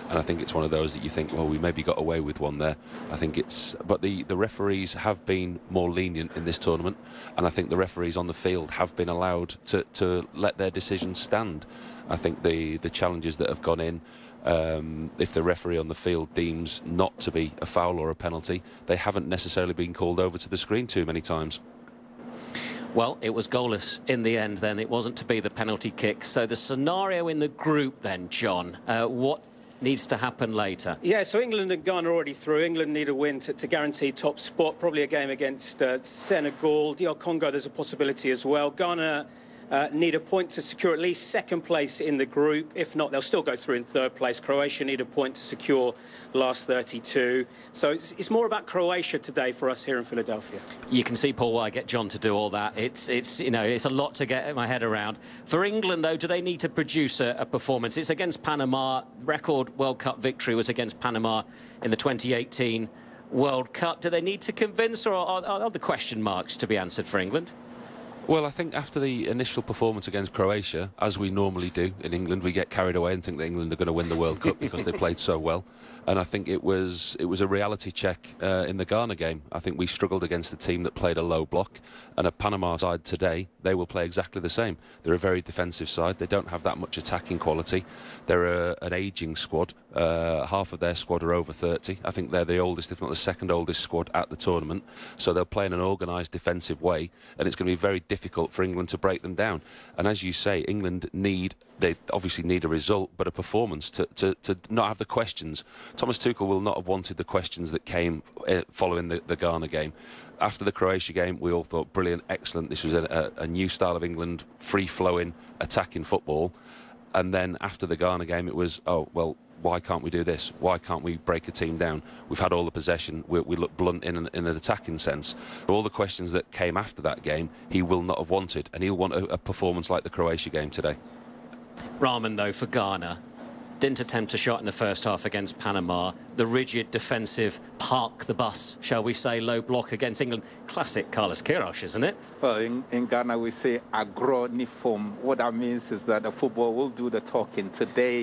and I think it's one of those that you think, well, we maybe got away with one there. But the referees have been more lenient in this tournament, and I think the referees on the field have been allowed to let their decisions stand. I think the challenges that have gone in, if the referee on the field deems not to be a foul or a penalty, they haven't necessarily been called over to the screen too many times. Well, it was goalless in the end then. It wasn't to be the penalty kick. So the scenario in the group then, John, what needs to happen later? Yeah, so England and Ghana are already through. England need a win to guarantee top spot, probably a game against Senegal. DR Congo, there's a possibility as well. Ghana need a point to secure at least second place in the group. If not, they'll still go through in third place. Croatia need a point to secure last 32. So it's more about Croatia today for us here in Philadelphia. You can see, Paul, why I get John to do all that. It's a lot to get my head around. For England, though, do they need to produce a performance? It's against Panama. Record World Cup victory was against Panama in the 2018 World Cup. Do they need to convince, or are the question marks to be answered for England? Well, I think after the initial performance against Croatia, as we normally do in England, we get carried away and think that England are going to win the World Cup because they played so well. And I think it was a reality check in the Ghana game. I think we struggled against a team that played a low block. And a Panama side today, they will play exactly the same. They're a very defensive side. They don't have that much attacking quality. They're an ageing squad. Half of their squad are over 30. I think they're the oldest, if not the second oldest squad at the tournament. So they'll play in an organised defensive way, and it's going to be very difficult for England to break them down. And as you say, England they obviously need a result, but a performance to not have the questions. Thomas Tuchel will not have wanted the questions that came following the Ghana game. After the Croatia game, we all thought, brilliant, excellent. This was a new style of England, free-flowing, attacking football. And then after the Ghana game, it was, oh, well, why can't we do this? Why can't we break a team down? We've had all the possession. We look blunt in an attacking sense. All the questions that came after that game, he will not have wanted, and he'll want a performance like the Croatia game today. Rahman, though, for Ghana, didn't attempt a shot in the first half against Panama. The rigid defensive park the bus, shall we say, low block against England. Classic Carlos Queiroz, isn't it? Well, in Ghana we say agroniform. What that means is that the football will do the talking today.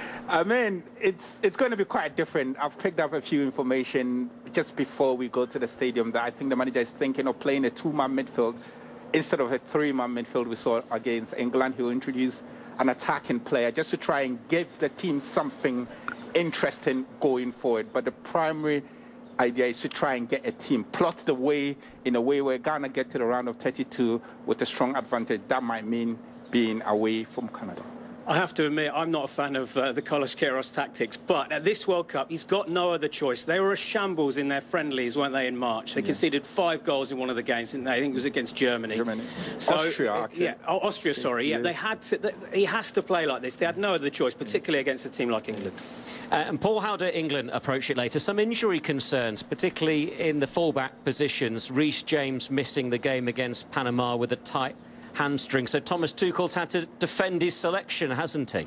I mean, it's going to be quite different. I've picked up a few information just before we go to the stadium that I think the manager is thinking of playing a two-man midfield instead of a three-man midfield we saw against England. He'll introduce an attacking player just to try and give the team something interesting going forward. But the primary idea is to try and get a team, plot the way in a way where Ghana get to the round of 32 with a strong advantage. That might mean being away from Canada. I have to admit, I'm not a fan of the Carlos Queiroz tactics, but at this World Cup, he's got no other choice. They were a shambles in their friendlies, weren't they, in March? They conceded 5 goals in one of the games, didn't they? I think it was against Germany. So, Austria, actually. Yeah, Austria, sorry. Yeah, they had to. He has to play like this. They had no other choice, particularly against a team like England. And Paul, how do England approach it later? Some injury concerns, particularly in the full-back positions. Reece James missing the game against Panama with a tight hamstring. So Thomas Tuchel's had to defend his selection, hasn't he?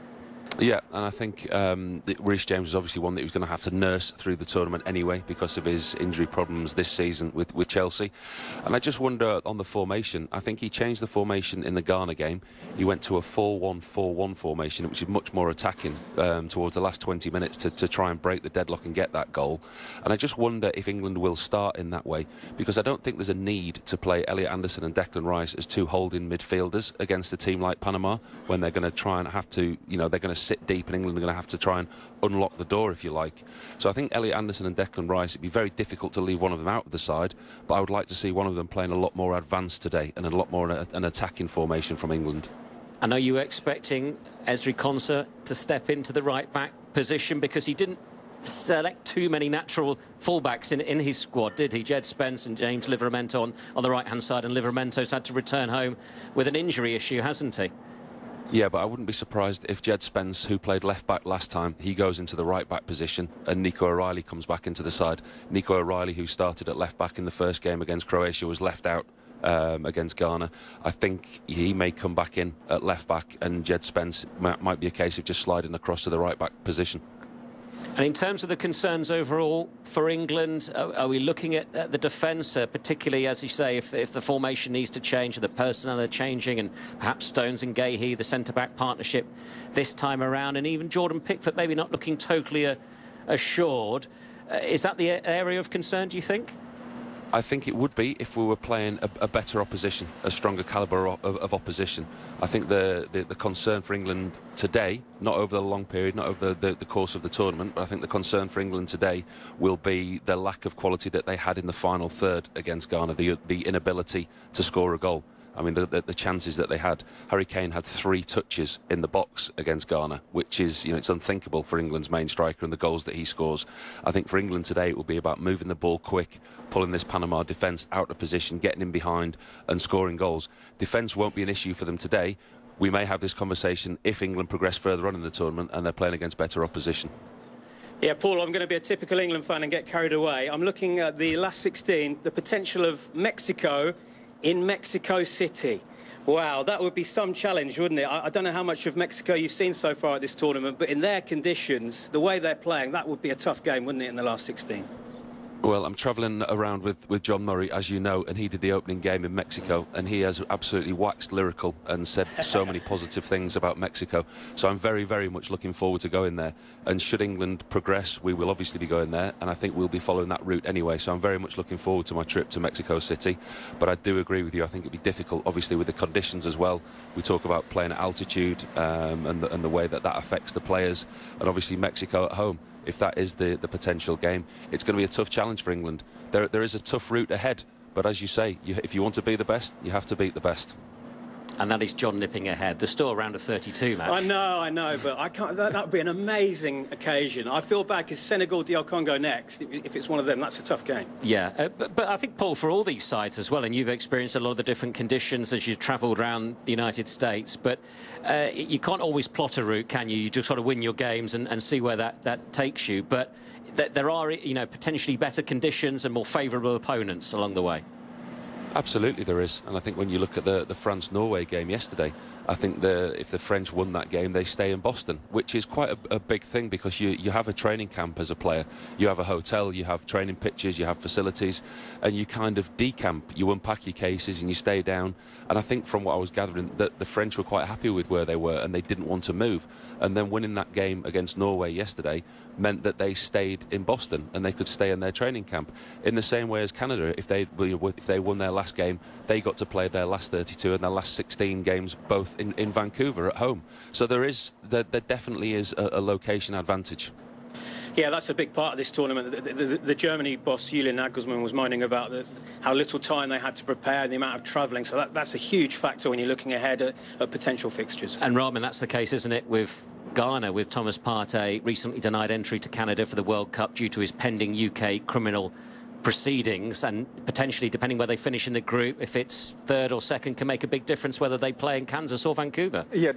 Yeah, and I think Reece James was obviously one that he was going to have to nurse through the tournament anyway because of his injury problems this season with Chelsea. And I just wonder on the formation, I think he changed the formation in the Ghana game. He went to a 4-1-4-1 formation, which is much more attacking towards the last 20 minutes to try and break the deadlock and get that goal. And I just wonder if England will start in that way, because I don't think there's a need to play Elliot Anderson and Declan Rice as two holding midfielders against a team like Panama when they're going to try and have to, they're going to sit deep, and England are going to have to try and unlock the door, if you like. So I think Elliot Anderson and Declan Rice, it'd be very difficult to leave one of them out of the side, but I would like to see one of them playing a lot more advanced today and a lot more an attacking formation from England. And are you expecting Ezri Konsa to step into the right-back position? Because he didn't select too many natural fullbacks in his squad, did he? Jed Spence and James Livramento on the right-hand side, and Livramento's had to return home with an injury issue, hasn't he? Yeah, but I wouldn't be surprised if Jed Spence, who played left-back last time, he goes into the right-back position and Nico O'Reilly comes back into the side. Nico O'Reilly, who started at left-back in the first game against Croatia, was left out against Ghana. I think he may come back in at left-back, and Jed Spence might be a case of just sliding across to the right-back position. And in terms of the concerns overall for England, are we looking at the defence, particularly, as you say, if the formation needs to change, the personnel are changing, and perhaps Stones and Gahey, the centre-back partnership this time around, and even Jordan Pickford maybe not looking totally assured. Is that the area of concern, do you think? I think it would be if we were playing a better opposition, a stronger calibre of opposition. I think the concern for England today, not over the long period, not over the course of the tournament, but I think the concern for England today will be the lack of quality that they had in the final third against Ghana, the inability to score a goal. I mean, the chances that they had. Harry Kane had 3 touches in the box against Ghana, which is, it's unthinkable for England's main striker and the goals that he scores. I think for England today, it will be about moving the ball quick, pulling this Panama defence out of position, getting in behind and scoring goals. Defence won't be an issue for them today. We may have this conversation if England progress further on in the tournament and they're playing against better opposition. Yeah, Paul, I'm going to be a typical England fan and get carried away. I'm looking at the last 16, the potential of Mexico in Mexico City. Wow, that would be some challenge, wouldn't it? I don't know how much of Mexico you've seen so far at this tournament, but in their conditions, the way they're playing, that would be a tough game, wouldn't it, in the last 16? Well, I'm travelling around with John Murray, as you know, and he did the opening game in Mexico, and he has absolutely waxed lyrical and said so many positive things about Mexico. So I'm very, very much looking forward to going there. And should England progress, we will obviously be going there, and I think we'll be following that route anyway. So I'm very much looking forward to my trip to Mexico City. But I do agree with you. I think it'd be difficult, obviously, with the conditions as well. We talk about playing at altitude and the way that affects the players, and obviously Mexico at home. If that is the potential game, it's going to be a tough challenge for England. There is a tough route ahead, but as you say, if you want to be the best, you have to beat the best. And that is John nipping ahead. There's still a round of 32 match. I know, but I can't. That would be an amazing occasion. I feel bad because Senegal, DR Congo next. If it's one of them, that's a tough game. Yeah, but I think, Paul, for all these sides as well, and you've experienced a lot of the different conditions as you've travelled around the United States, but you can't always plot a route, can you? You just sort of win your games and see where that takes you. But there are, potentially better conditions and more favourable opponents along the way. Absolutely there is, and I think when you look at the France-Norway game yesterday, I think if the French won that game, they stay in Boston, which is quite a big thing because you have a training camp as a player, you have a hotel, you have training pitches, you have facilities, and you kind of decamp, you unpack your cases and you stay down. And I think from what I was gathering, that the French were quite happy with where they were and they didn't want to move. And then winning that game against Norway yesterday meant that they stayed in Boston and they could stay in their training camp. In the same way as Canada, if they won their last game, they got to play their last 32 and their last 16 games both in Vancouver at home. So there definitely is a location advantage. Yeah, that's a big part of this tournament. The Germany boss, Julian Nagelsmann, was moaning about how little time they had to prepare and the amount of travelling. So that's a huge factor when you're looking ahead at potential fixtures. And, Rahman, that's the case, isn't it, with Ghana, with Thomas Partey recently denied entry to Canada for the World Cup due to his pending UK criminal proceedings, and potentially, depending where they finish in the group, if it's third or second, can make a big difference whether they play in Kansas or Vancouver. Yeah,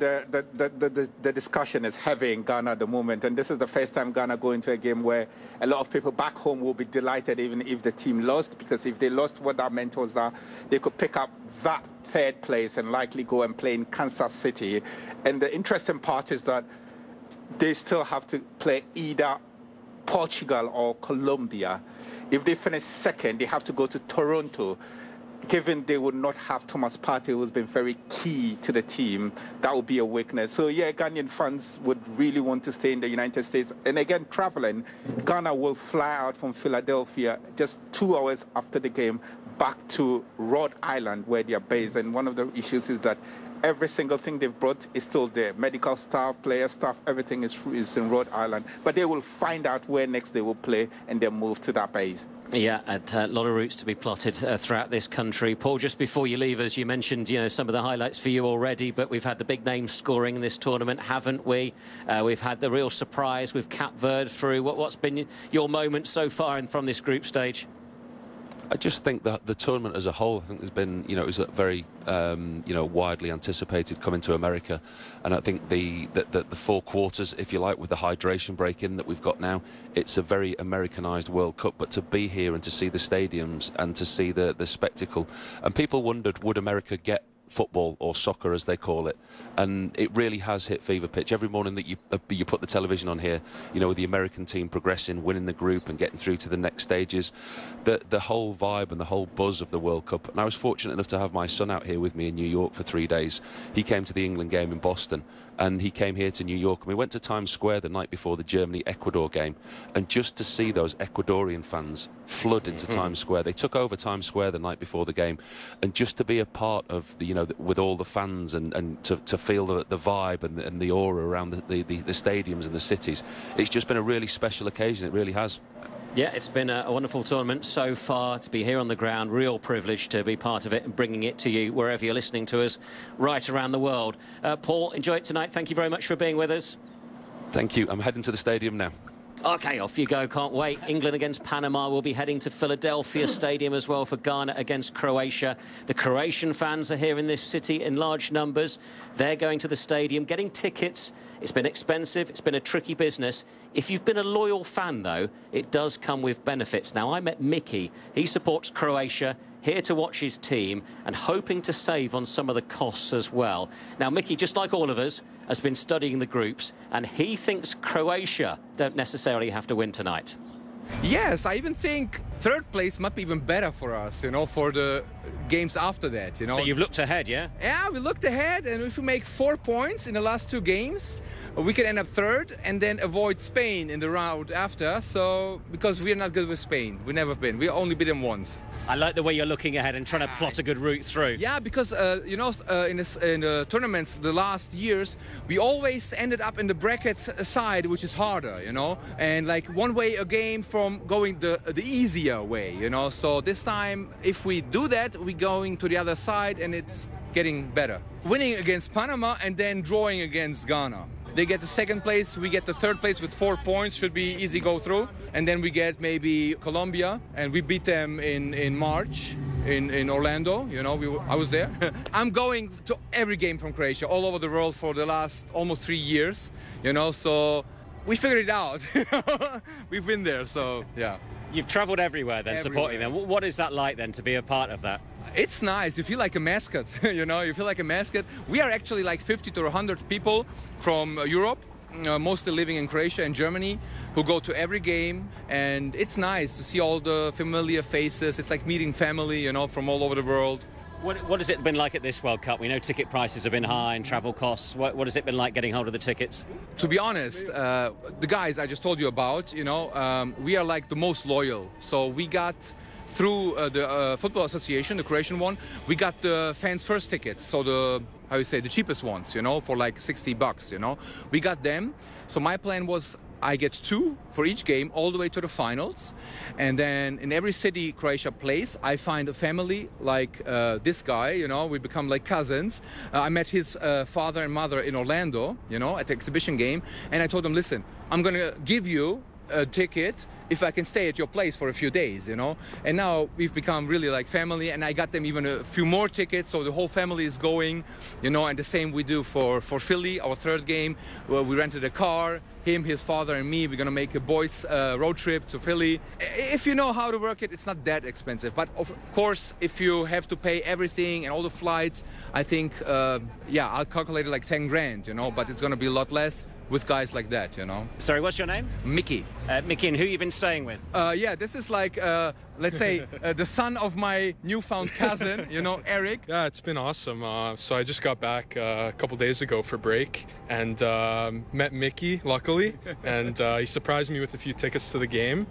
the discussion is heavy in Ghana at the moment, and this is the first time Ghana go into a game where a lot of people back home will be delighted even if the team lost, because if they lost, what that meant was that they could pick up that third place and likely go and play in Kansas City. And the interesting part is that they still have to play either Portugal or Colombia. If they finish second, they have to go to Toronto. Given they would not have Thomas Partey, who's been very key to the team, that would be a weakness. So, yeah, Ghanaian fans would really want to stay in the United States. And again, traveling, Ghana will fly out from Philadelphia just 2 hours after the game back to Rhode Island, where they are based. And one of the issues is that every single thing they've brought is still there. Medical staff, player staff, everything is in Rhode Island. But they will find out where next they will play and then move to that base. Yeah, a lot of routes to be plotted throughout this country. Paul, just before you leave us, you mentioned, some of the highlights for you already, but we've had the big names scoring in this tournament, haven't we? We've had the real surprise with Cape Verde through. What's been your moment so far and from this group stage? I just think that the tournament as a whole, I think there's been, it was a very, widely anticipated coming to America. And I think the 4 quarters, if you like, with the hydration break in that we've got now, it's a very Americanized World Cup. But to be here and to see the stadiums and to see the spectacle, and people wondered, would America get football, or soccer as they call it, and it really has hit fever pitch. Every morning that you put the television on here, you know, with the American team progressing, winning the group and getting through to the next stages, the whole vibe and the whole buzz of the World Cup. And I was fortunate enough to have my son out here with me in New York for 3 days. He came to the England game in Boston, and he came here to New York, and we went to Times Square the night before the Germany-Ecuador game, and just to see those Ecuadorian fans flood into Times Square. They took over Times Square the night before the game, and just to be a part of the, you know, with all the fans and to feel the vibe and the aura around the stadiums and the cities, it's just been a really special occasion. It really has. Yeah, it's been a wonderful tournament so far. To be here on the ground, real privilege to be part of it and bringing it to you wherever you're listening to us right around the world. Paul, enjoy it tonight. Thank you very much for being with us. Thank you. I'm heading to the stadium now. OK, off you go. Can't wait. England against Panama. We'll be heading to Philadelphia Stadium as well for Ghana against Croatia. The Croatian fans are here in this city in large numbers. They're going to the stadium, getting tickets. It's been expensive. It's been a tricky business. If you've been a loyal fan, though, it does come with benefits. Now, I met Mickey. He supports Croatia, here to watch his team and hoping to save on some of the costs as well. Now, Mickey, just like all of us, has been studying the groups, and he thinks Croatia don't necessarily have to win tonight. Yes, I even think third place might be even better for us, you know, for the games after that, you know. So you've looked ahead, yeah? Yeah, we looked ahead, and if we make 4 points in the last 2 games, we can end up third and then avoid Spain in the round after. So, because we're not good with Spain, we've never been. We only beat them once. I like the way you're looking ahead and trying to plot a good route through. Yeah, because, you know, in the tournaments the last years, we always ended up in the bracket side, which is harder, you know, and like one way a game from going the easier way, you know. So this time, if we do that, we're going to the other side and it's getting better. Winning against Panama and then drawing against Ghana. They get the second place, we get the third place with 4 points, should be easy go through. And then we get maybe Colombia, and we beat them in March in Orlando, you know, I was there. I'm going to every game from Croatia, all over the world for the last almost 3 years, you know, so we figured it out. We've been there, so yeah. You've travelled everywhere then, supporting them. What is that like then, to be a part of that? It's nice. You feel like a mascot, you know, you feel like a mascot. We are actually like 50 to 100 people from Europe, mostly living in Croatia and Germany, who go to every game. And it's nice to see all the familiar faces. It's like meeting family, you know, from all over the world. What has it been like at this World Cup? We know ticket prices have been high and travel costs. What has it been like getting hold of the tickets? To be honest, the guys I just told you about, you know, we are like the most loyal. So we got through the Football Association, the Croatian one, we got the fans first tickets. So the cheapest ones, you know, for like $60, you know. We got them. So my plan was I get 2 for each game all the way to the finals. And then in every city Croatia plays, I find a family like this guy, you know, we become like cousins. I met his father and mother in Orlando, you know, at the exhibition game. And I told them, listen, I'm going to give you a ticket if I can stay at your place for a few days, you know. And now we've become really like family, and I got them even a few more tickets, so the whole family is going, you know. And the same we do for Philly, our third game. Well, we rented a car, him, his father, and me. We're gonna make a boys road trip to Philly. If you know how to work it, it's not that expensive. But of course, if you have to pay everything and all the flights, I think, yeah, I'll calculate it like 10 grand, you know. But it's gonna be a lot less with guys like that, you know. Sorry, what's your name? Mickey. Mickey, and who you been staying with? Yeah, this is like, let's say, the son of my newfound cousin, you know, Eric. Yeah, it's been awesome. So I just got back a couple days ago for break and met Mickey, luckily, and he surprised me with a few tickets to the game.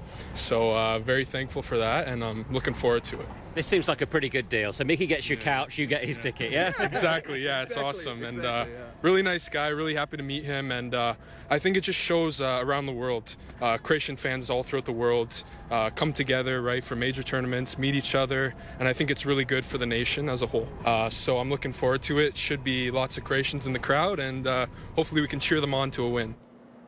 So very thankful for that, and I'm looking forward to it. This seems like a pretty good deal. So Mickey gets your couch, you get his ticket, yeah? Exactly, yeah, it's awesome. And really nice guy, really happy to meet him. And I think it just shows around the world, Croatian fans all throughout the world come together, right, for major tournaments, meet each other. And I think it's really good for the nation as a whole. So I'm looking forward to it. Should be lots of Croatians in the crowd, and hopefully we can cheer them on to a win.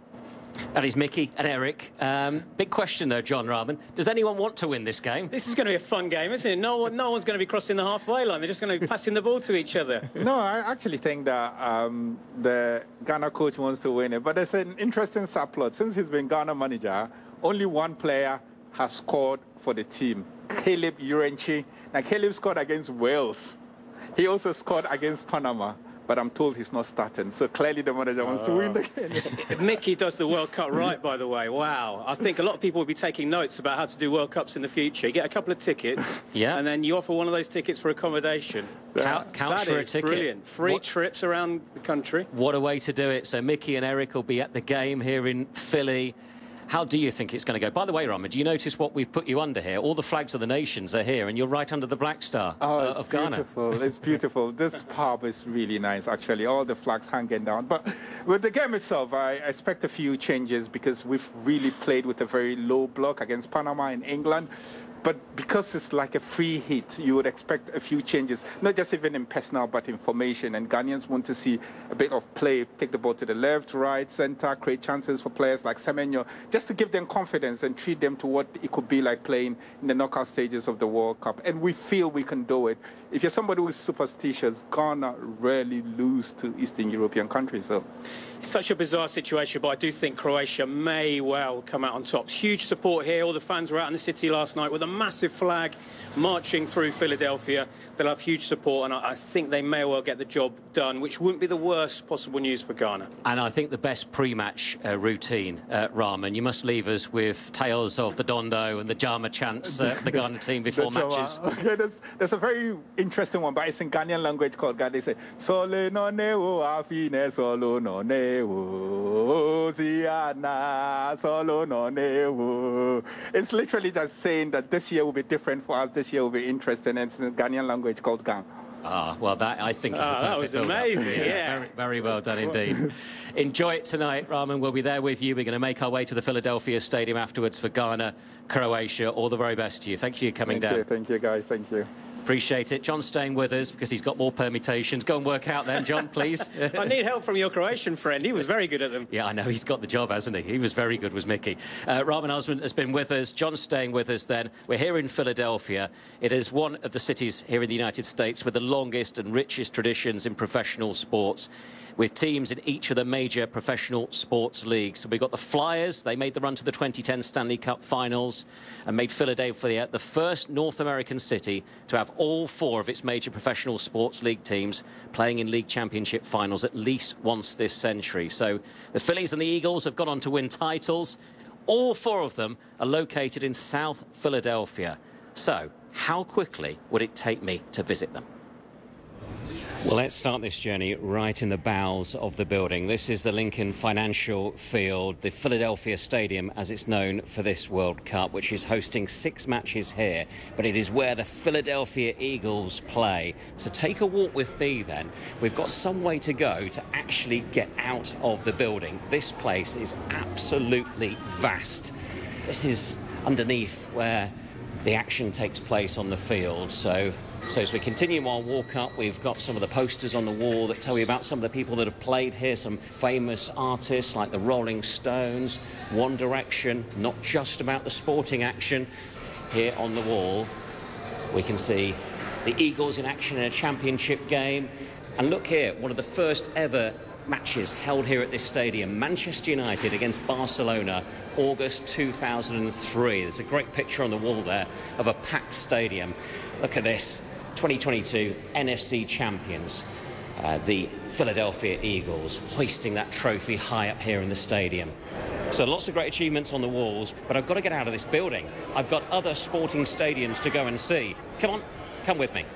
That is Mickey and Eric. Big question, though, John Rahman. Does anyone want to win this game? This is going to be a fun game, isn't it? No one's going to be crossing the halfway line. They're just going to be passing the ball to each other. No, I actually think that the Ghana coach wants to win it. But there's an interesting subplot. Since he's been Ghana manager, only one player has scored for the team, Caleb Urenchi. Now, Caleb scored against Wales. He also scored against Panama, but I'm told he's not starting. So clearly the manager wants to win the game. Mickey does the World Cup right, by the way. Wow. I think a lot of people will be taking notes about how to do World Cups in the future. You get a couple of tickets, and then you offer one of those tickets for accommodation. Couch for a ticket. Brilliant. Free trips around the country. What a way to do it. So Mickey and Eric will be at the game here in Philly. How do you think it's going to go? By the way, Rama, do you notice what we've put you under here? All the flags of the nations are here, and you're right under the Black Star of Ghana. Beautiful. It's beautiful. This pub is really nice, actually. All the flags hanging down. But with the game itself, I expect a few changes because we've really played with a very low block against Panama in England. But because it's like a free hit, you would expect a few changes, not just even in personnel, but in formation. And Ghanaians want to see a bit of play, take the ball to the left, right, center, create chances for players like Semenyo, just to give them confidence and treat them to what it could be like playing in the knockout stages of the World Cup. And we feel we can do it. If you're somebody who is superstitious, Ghana rarely lose to Eastern European countries. So it's such a bizarre situation, but I do think Croatia may well come out on top. Huge support here. All the fans were out in the city last night with a massive flag marching through Philadelphia. They'll have huge support, and I think they may well get the job done, which wouldn't be the worst possible news for Ghana. And I think the best pre-match routine, Rahman, you must leave us with tales of the Dondo and the Jama chants the Ghana team before matches. Okay, there's a very interesting one, but it's in Ghanaian language called Ghana. They say, Sole no neo afine solo no neo ziana solo no neo. It's literally just saying that this year will be different for us, this year will be interesting, and it's in Ghanaian language called Gang. Well, that I think is the perfect that was amazing, yeah. Very, very well done indeed. Enjoy it tonight, Rahman. We'll be there with you. We're going to make our way to the Philadelphia Stadium afterwards for Ghana, Croatia. All the very best to you. Thank you for coming down. Thank you, guys. Thank you. Appreciate it. John's staying with us because he's got more permutations. Go and work out then, John, please. I need help from your Croatian friend. He was very good at them. Yeah, I know. He's got the job, hasn't he? He was very good, was Mickey. Rahman Osman has been with us. John's staying with us then. We're here in Philadelphia. It is one of the cities here in the United States with the longest and richest traditions in professional sports, with teams in each of the major professional sports leagues. So we've got the Flyers. They made the run to the 2010 Stanley Cup Finals and made Philadelphia the first North American city to have all four of its major professional sports league teams playing in league championship finals at least once this century. So the Phillies and the Eagles have gone on to win titles. All four of them are located in South Philadelphia. So how quickly would it take me to visit them? Well, let's start this journey right in the bowels of the building. This is the Lincoln Financial Field, the Philadelphia Stadium, as it's known for this World Cup, which is hosting 6 matches here. But it is where the Philadelphia Eagles play. So take a walk with me then. We've got some way to go to actually get out of the building. This place is absolutely vast. This is underneath where the action takes place on the field. So as we continue our walk up, we've got some of the posters on the wall that tell you about some of the people that have played here, some famous artists like the Rolling Stones, One Direction, not just about the sporting action. Here on the wall, we can see the Eagles in action in a championship game. And look here, one of the first ever matches held here at this stadium, Manchester United against Barcelona, August 2003. There's a great picture on the wall there of a packed stadium. Look at this. 2022 NFC champions, the Philadelphia Eagles, hoisting that trophy high up here in the stadium. So lots of great achievements on the walls, but I've got to get out of this building. I've got other sporting stadiums to go and see. Come on, come with me.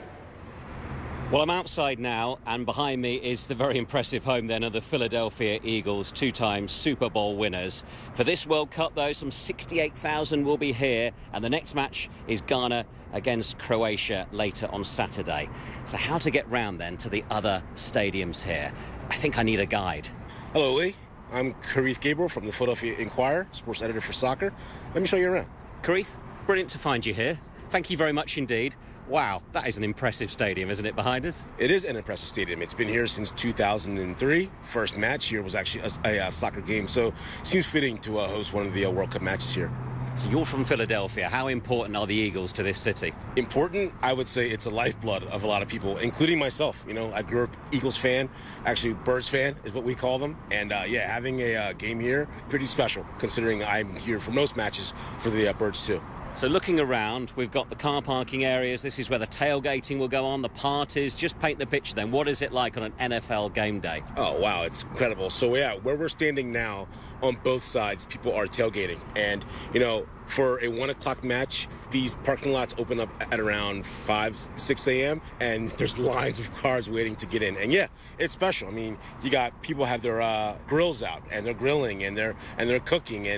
Well, I'm outside now, and behind me is the very impressive home then of the Philadelphia Eagles, 2-time Super Bowl winners. For this World Cup, though, some 68,000 will be here, and the next match is Ghana against Croatia later on Saturday. So how to get round then to the other stadiums here? I think I need a guide. Hello, Lee. I'm Karith Gabriel from the Philadelphia Inquirer, sports editor for soccer. Let me show you around. Karith, brilliant to find you here. Thank you very much indeed. Wow, that is an impressive stadium, isn't it, behind us? It is an impressive stadium. It's been here since 2003. First match here was actually a soccer game, so it seems fitting to host one of the World Cup matches here. So you're from Philadelphia. How important are the Eagles to this city? Important? I would say it's a lifeblood of a lot of people, including myself. You know, I grew up Eagles fan, actually Birds fan is what we call them. And yeah, having a game here, pretty special, considering I'm here for most matches for the Birds too. So looking around, we've got the car parking areas. This is where the tailgating will go on, the parties. Just paint the picture then. What is it like on an NFL game day? Oh, wow, it's incredible. So, yeah, where we're standing now, on both sides, people are tailgating. And, you know, for a 1 o'clock match, these parking lots open up at around 5, 6 a.m., and there's lines of cars waiting to get in. And, yeah, it's special. I mean, you got people have their grills out, and they're grilling, and they're cooking, and